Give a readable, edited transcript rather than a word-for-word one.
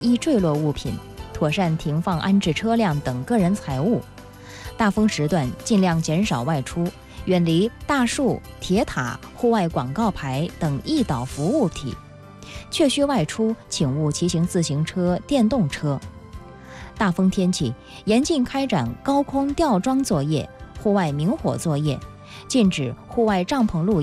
易坠落物品，妥善停放安置车辆等个人财物。大风时段尽量减少外出，远离大树、铁塔、户外广告牌等易倒服务体。确需外出，请勿骑行自行车、电动车。大风天气，严禁开展高空吊装作业、户外明火作业，禁止户外帐篷露营。